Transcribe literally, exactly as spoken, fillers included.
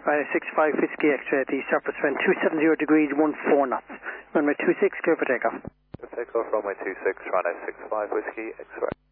Right, six five Whiskey X-ray at the surface wind, two seven zero degrees, one four knots. Runway two six, clear for takeoff. Takeoff, runway two six, runway six five Whiskey X-ray.